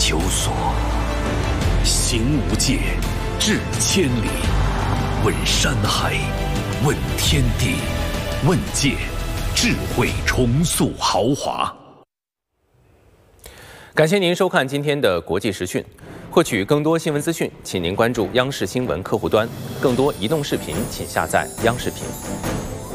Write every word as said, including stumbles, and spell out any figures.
求索。行无界，至千里，问山海，问天地，问界，智慧重塑豪华。 感谢您收看今天的国际时讯。获取更多新闻资讯，请您关注央视新闻客户端。更多移动视频，请下载央视频。